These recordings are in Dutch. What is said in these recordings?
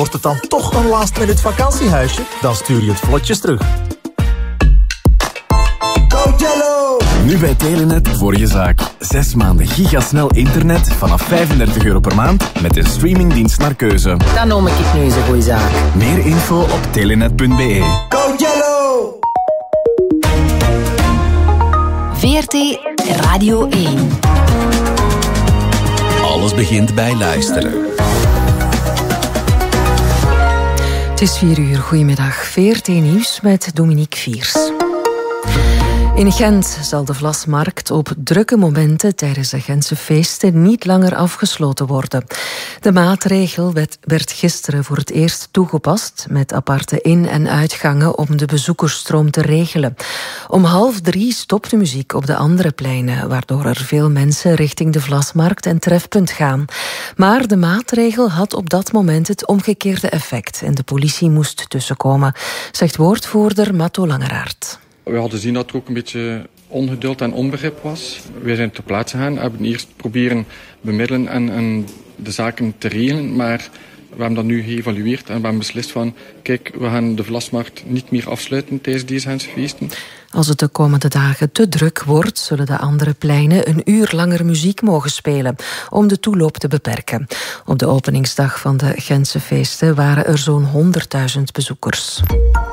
Wordt het dan toch een last-minute vakantiehuisje? Dan stuur je het vlotjes terug. Go Jello! Nu bij Telenet voor je zaak. 6 maanden gigasnel internet vanaf €35 per maand met een streamingdienst naar keuze. Dan noem ik het nu eens een goeie zaak. Meer info op telenet.be. Go Jello! VRT Radio 1. Alles begint bij luisteren. Het is 4 uur. Goedemiddag. VRT Nieuws met Dominique Viers. In Gent zal de Vlasmarkt op drukke momenten tijdens de Gentse feesten niet langer afgesloten worden. De maatregel werd gisteren voor het eerst toegepast met aparte in- en uitgangen om de bezoekersstroom te regelen. Om 2:30 stopt de muziek op de andere pleinen, waardoor er veel mensen richting de Vlasmarkt en Trefpunt gaan. Maar de maatregel had op dat moment het omgekeerde effect en de politie moest tussenkomen, zegt woordvoerder Matto Langeraert. We hadden gezien dat er ook een beetje ongeduld en onbegrip was. Wij zijn ter plaatse gegaan, hebben eerst proberen bemiddelen en de zaken te regelen. Maar we hebben dat nu geëvalueerd en we hebben beslist van... Kijk, we gaan de Vlasmarkt niet meer afsluiten tijdens deze Gentse feesten. Als het de komende dagen te druk wordt, zullen de andere pleinen een uur langer muziek mogen spelen, om de toeloop te beperken. Op de openingsdag van de Gentse feesten waren er zo'n 100.000 bezoekers.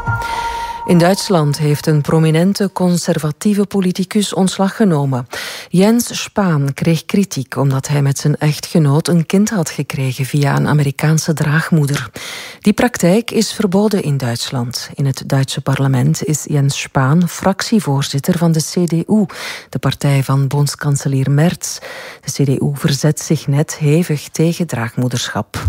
In Duitsland heeft een prominente conservatieve politicus ontslag genomen. Jens Spahn kreeg kritiek omdat hij met zijn echtgenoot een kind had gekregen via een Amerikaanse draagmoeder. Die praktijk is verboden in Duitsland. In het Duitse parlement is Jens Spahn fractievoorzitter van de CDU, de partij van bondskanselier Merz. De CDU verzet zich net hevig tegen draagmoederschap.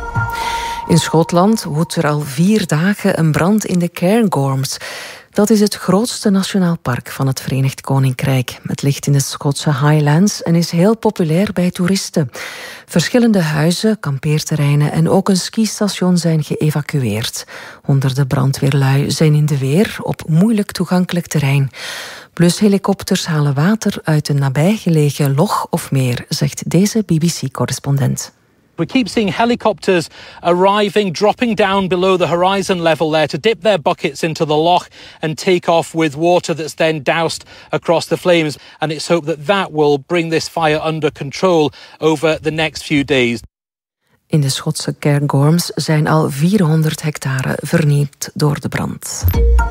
In Schotland woedt er al 4 dagen een brand in de Cairngorms. Dat is het grootste nationaal park van het Verenigd Koninkrijk. Het ligt in de Schotse Highlands en is heel populair bij toeristen. Verschillende huizen, kampeerterreinen en ook een skistation zijn geëvacueerd. Honderden brandweerlui zijn in de weer op moeilijk toegankelijk terrein. Blushelikopters halen water uit een nabijgelegen log of meer, zegt deze BBC-correspondent. We keep seeing helicopters arriving, dropping down below the horizon level there to dip their buckets into the loch and take off with water that's then doused across the flames. And it's hoped that that will bring this fire under control over the next few days. In de Schotse Cairngorms zijn al 400 hectare vernield door de brand.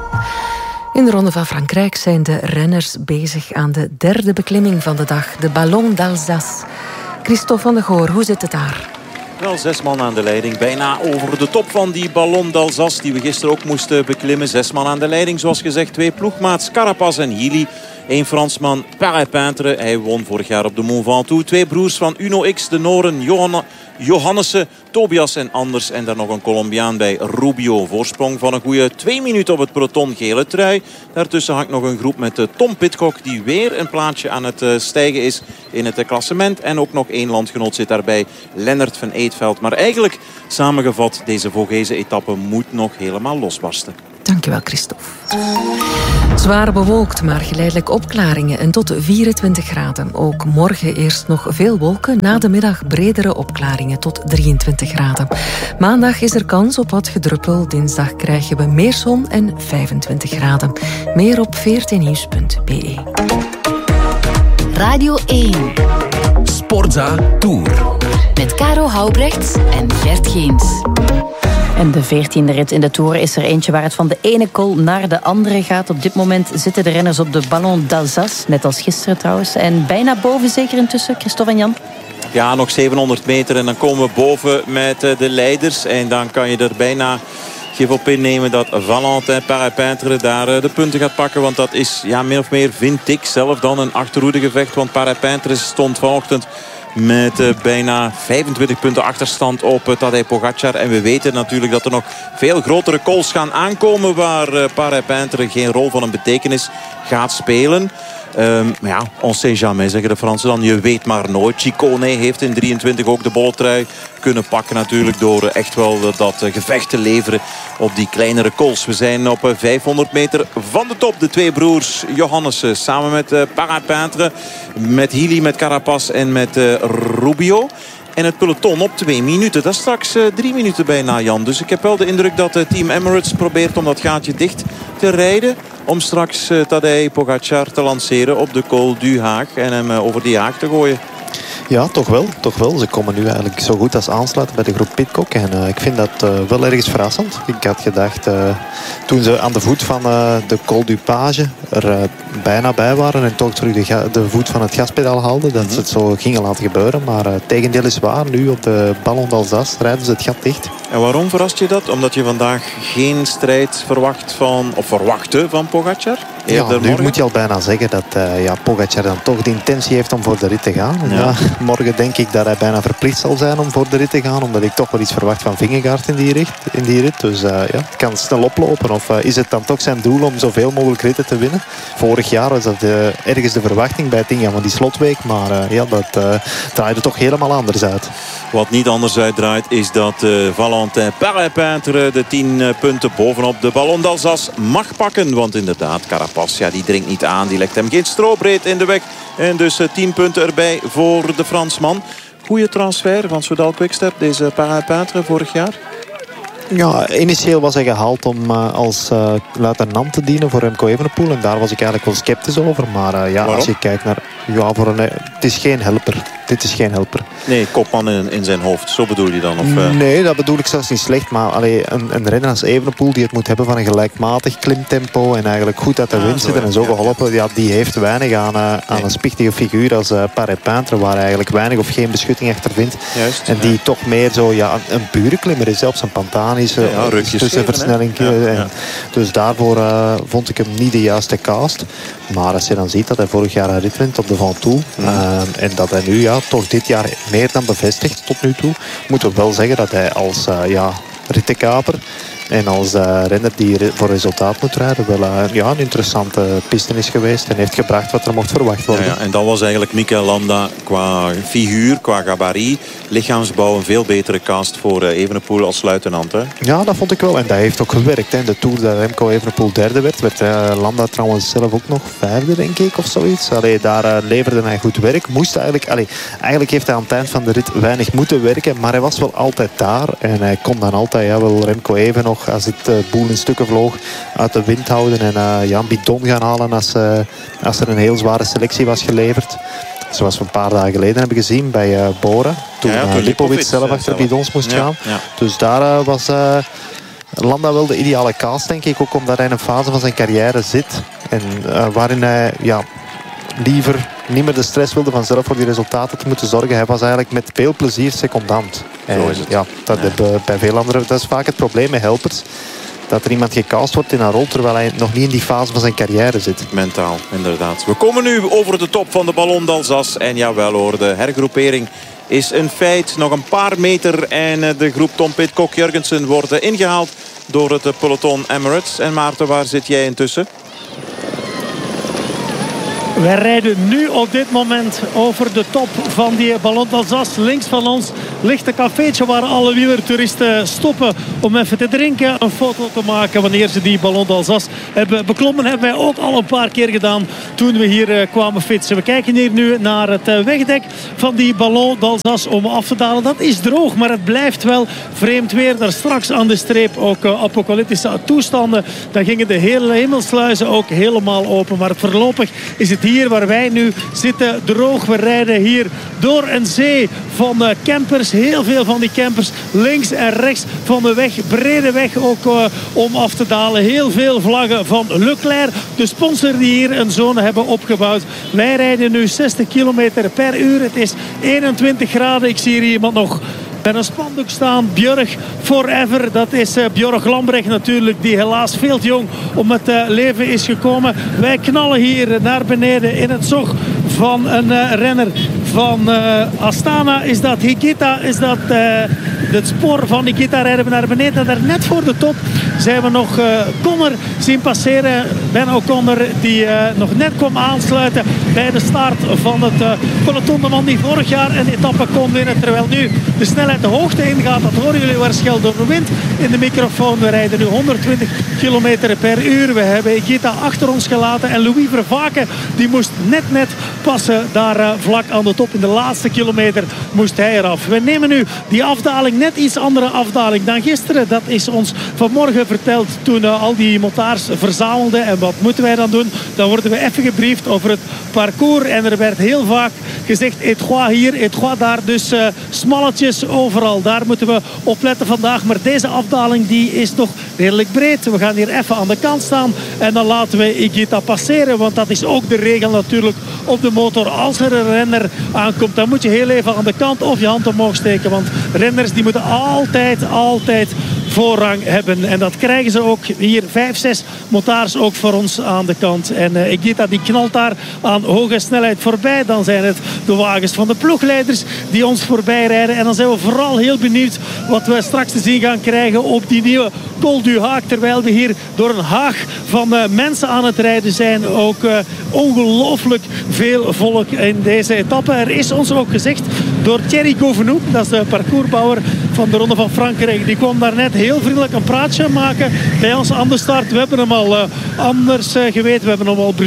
In de Ronde van Frankrijk zijn de renners bezig aan de 3e beklimming van de dag, de Ballon d'Alsace. Christophe van der Goor, hoe zit het daar? Wel 6 man aan de leiding. Bijna over de top van die Ballon d'Alsace die we gisteren ook moesten beklimmen. 6 man aan de leiding, zoals gezegd. 2 ploegmaats, Carapaz en Hili. 1 Fransman, Paré-Peintre. Hij won vorig jaar op de Mont Ventoux. 2 broers van Uno X, de Noren, Johannessen, Tobias en Anders. En daar nog een Colombiaan bij, Rubio. Voorsprong van een goede 2 minuten op het peloton, gele trui. Daartussen hangt nog een groep met Tom Pidcock, die weer een plaatsje aan het stijgen is in het klassement. En ook nog 1 landgenoot zit daarbij, Lennart van Eetveld. Maar eigenlijk, samengevat, deze Vogezen-etappe moet nog helemaal losbarsten. Dankjewel, Christophe. Zwaar bewolkt, maar geleidelijk opklaringen en tot 24 graden. Ook morgen eerst nog veel wolken, na de middag bredere opklaringen tot 23 graden. Maandag is er kans op wat gedruppel, dinsdag krijgen we meer zon en 25 graden. Meer op vrtnieuws.be. Radio 1. Sportza Tour. Met Caro Houbrechts en Gert Geens. En de 14e rit in de Tour is er eentje waar het van de ene col naar de andere gaat. Op dit moment zitten de renners op de Ballon d'Alsace, net als gisteren trouwens. En bijna boven zeker intussen, Christophe en Jan? Ja, nog 700 meter en dan komen we boven met de leiders. En dan kan je er bijna geef op innemen dat Valentin Paré-Peintre daar de punten gaat pakken. Want dat is min of meer, vind ik zelf, dan een achterhoedegevecht. Want Paré-Peintre stond vanochtend met bijna 25 punten achterstand op Tadej Pogacar. En we weten natuurlijk dat er nog veel grotere calls gaan aankomen waar Paré-Peintre geen rol van een betekenis gaat spelen. Maar ja, on sait jamais, zeggen de Fransen dan. Je weet maar nooit. Ciccone heeft in 23 ook de bolletrui kunnen pakken natuurlijk, door echt wel dat gevecht te leveren op die kleinere calls. We zijn op 500 meter van de top. De 2 broers Johannessen samen met Paré-Peintre, met Hili, met Carapaz en met Rubio. En het peloton op 2 minuten. Dat is straks 3 minuten bijna, Jan. Dus ik heb wel de indruk dat Team Emirates probeert om dat gaatje dicht te rijden. Om straks Tadej Pogacar te lanceren op de Col du Haag. En hem over die haag te gooien. Ja, toch wel. Ze komen nu eigenlijk zo goed als aansluiten bij de groep Pidcock. En ik vind dat wel ergens verrassend. Ik had gedacht, toen ze aan de voet van de Col du Page er bijna bij waren en toch terug de voet van het gaspedaal haalden, dat ze het zo gingen laten gebeuren. Maar het tegendeel is waar. Nu op de Ballon d'Alsace rijden ze het gat dicht. En waarom verrast je dat? Omdat je vandaag geen strijd verwachtte van Pogacar? Ja, nu moet je al bijna zeggen dat Pogacar dan toch de intentie heeft om voor de rit te gaan. En morgen denk ik dat hij bijna verplicht zal zijn om voor de rit te gaan. Omdat ik toch wel iets verwacht van Vingegaard in die rit. Dus het kan snel oplopen. Of is het dan toch zijn doel om zoveel mogelijk ritten te winnen? Vorig jaar was dat ergens de verwachting bij het ingaan van die slotweek. Maar dat draaide toch helemaal anders uit. Wat niet anders uitdraait is dat Valentin Paré-Peintre de 10 punten bovenop de Ballon d'Alsace mag pakken. Want inderdaad, Carapaz, die dringt niet aan. Die legt hem geen strobreed in de weg. En dus 10 punten erbij voor de Fransman. Goeie transfer van Soudal Quickstep, deze Paré-Peintre vorig jaar. Ja, initieel was hij gehaald om als luitenant te dienen voor Remco Evenepoel. En daar was ik eigenlijk wel sceptisch over. Maar als je kijkt naar... Ja, het is geen helper. Dit is geen helper. Nee, kopman in zijn hoofd. Zo bedoel je dan? Of, Nee, dat bedoel ik zelfs niet slecht. Maar een renner als Evenepoel die het moet hebben van een gelijkmatig klimtempo en eigenlijk goed uit de wind zitten en zo geholpen. Ja, die heeft weinig aan een spichtige figuur als Paré-Peintre, waar hij eigenlijk weinig of geen beschutting achter vindt. Juist, en die toch meer zo een pure klimmer is. Zelfs een Pantani tussenversnelling. Dus daarvoor vond ik hem niet de juiste cast. Maar als je dan ziet dat hij vorig jaar een rit wint op de Ventoux en dat hij nu toch dit jaar meer dan bevestigt tot nu toe, moeten we wel zeggen dat hij als rittenkaper en als renner die voor resultaat moet rijden wel een interessante piste is geweest en heeft gebracht wat er mocht verwacht worden. Ja, en dat was eigenlijk Mikel Landa qua figuur, qua gabarit, lichaamsbouw een veel betere cast voor Evenepoel als luitenant. Hè? Ja, dat vond ik wel. En dat heeft ook gewerkt. Hè. De Tour dat Remco Evenepoel derde werd Landa trouwens zelf ook nog vijfde, denk ik, of zoiets. Daar leverde hij goed werk. Eigenlijk heeft hij aan het eind van de rit weinig moeten werken, maar hij was wel altijd daar. En hij kon dan altijd wel Remco Even nog, als het boel in stukken vloog, uit de wind houden en een bidon gaan halen als er een heel zware selectie was geleverd. Zoals we een paar dagen geleden hebben gezien bij Bora. Toen Lipovic zelf achter bidons moest gaan. Ja. Dus daar was Landa wel de ideale cast, denk ik. Ook omdat hij in een fase van zijn carrière zit. En waarin hij liever niet meer de stress wilde van zelf voor die resultaten te moeten zorgen. Hij was eigenlijk met veel plezier secondant. Zo is het. Ja, dat bij veel anderen. Dat is vaak het probleem met helpers. Dat er iemand gecast wordt in een rol terwijl hij nog niet in die fase van zijn carrière zit. Mentaal, inderdaad. We komen nu over de top van de Ballon d'Alsace. En jawel hoor, de hergroepering is een feit. Nog een paar meter en de groep Tom Pidcock Jurgensen wordt ingehaald door het peloton Emirates. En Maarten, waar zit jij intussen? Wij rijden nu op dit moment over de top van die Ballon d'Alsace. Links van ons ligt een cafeetje waar alle wielertoeristen stoppen om even te drinken, een foto te maken wanneer ze die Ballon d'Alsace hebben beklommen. Hebben wij ook al een paar keer gedaan toen we hier kwamen fietsen. We kijken hier nu naar het wegdek van die Ballon d'Alsace om af te dalen. Dat is droog, maar het blijft wel vreemd weer. Daar straks aan de streep ook apocalyptische toestanden. Dan gingen de hele hemelsluizen ook helemaal open. Maar voorlopig is het hier waar wij nu zitten droog. We rijden hier door een zee van campers. Heel veel van die campers links en rechts van de weg. Brede weg ook om af te dalen. Heel veel vlaggen van Leclerc. De sponsor die hier een zone hebben opgebouwd. Wij rijden nu 60 kilometer per uur. Het is 21 graden. Ik zie hier iemand nog met een spandoek staan. Björk Forever. Dat is Björk Lambrecht natuurlijk. Die helaas veel te jong om het leven is gekomen. Wij knallen hier naar beneden in het zog van een renner van Astana. Is dat Higuita? Is dat het spoor van Higuita? Rijden we naar beneden. Daar net voor de top zijn we nog Connor zien passeren. Ben O'Connor die nog net kwam aansluiten bij de start van het peloton. De man die vorig jaar een etappe kon winnen. Terwijl nu de snelheid de hoogte ingaat. Dat horen jullie waarschijnlijk door de wind in de microfoon. We rijden nu 120 km per uur. We hebben Higuita achter ons gelaten. En Louis Vervaken, die moest net passen daar vlak aan de top. In de laatste kilometer moest hij eraf. We nemen nu die afdaling, net iets andere afdaling dan gisteren. Dat is ons vanmorgen verteld toen al die motards verzamelden. En wat moeten wij dan doen? Dan worden we even gebriefd over het parcours. En er werd heel vaak gezegd étroit hier, étroit daar. Dus smalletjes overal. Daar moeten we op letten vandaag. Maar deze afdaling die is toch redelijk breed. We gaan hier even aan de kant staan. En dan laten we Higuita passeren. Want dat is ook de regel natuurlijk op de motor. Als er een renner aankomt, dan moet je heel even aan de kant of je hand omhoog steken. Want renners die moeten altijd voorrang hebben. En dat krijgen ze ook hier. 5-6 motards ook voor ons aan de kant. En Higuita die knalt daar aan hoge snelheid voorbij. Dan zijn het de wagens van de ploegleiders die ons voorbij rijden. En dan zijn we vooral heel benieuwd wat we straks te zien gaan krijgen op die nieuwe Col du Haag. Terwijl we hier door een haag van mensen aan het rijden zijn. Ook ongelooflijk veel volk in deze etappe. Er is ons ook gezegd door Thierry Gouvenou, dat is de parcoursbouwer van de Ronde van Frankrijk. Die kwam daar net heel vriendelijk een praatje maken bij ons aan de start. We hebben hem al anders geweten. We hebben hem al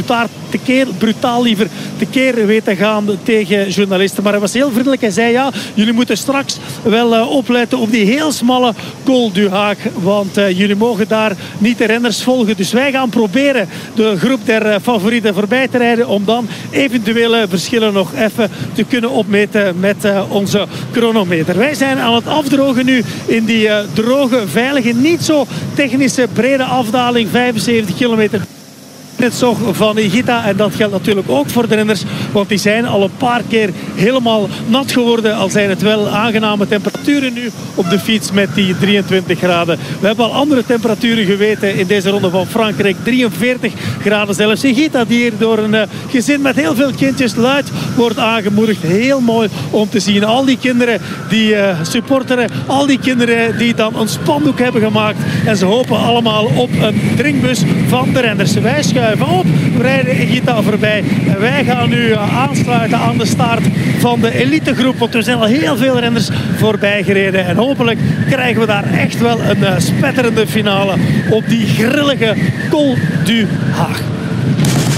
brutaal liever tekeer weten gaan tegen journalisten. Maar hij was heel vriendelijk. Hij zei ja, jullie moeten straks wel opletten op die heel smalle Col du Haag. Want jullie mogen daar niet de renners volgen. Dus wij gaan proberen de groep der favorieten voorbij te rijden. Om dan eventuele verschillen nog even te kunnen opmeten met onze chronometer. Wij zijn aan het afdrogen nu in die droge, veilige, niet zo technische, brede afdaling. 75 kilometer. Het zog van Higuita. En dat geldt natuurlijk ook voor de renners. Want die zijn al een paar keer helemaal nat geworden. Al zijn het wel aangename temperaturen nu op de fiets met die 23 graden. We hebben al andere temperaturen geweten in deze Ronde van Frankrijk. 43 graden zelfs. Higuita die hier door een gezin met heel veel kindjes luid wordt aangemoedigd. Heel mooi om te zien. Al die kinderen die supporteren. Al die kinderen die dan een spandoek hebben gemaakt. En ze hopen allemaal op een drinkbus van de renners. Wij schuiven op. We rijden Higuita voorbij. En wij gaan nu aansluiten aan de start van de elitegroep. Want er zijn al heel veel renners voorbij gereden. En hopelijk krijgen we daar echt wel een spetterende finale op die grillige Col du Haag.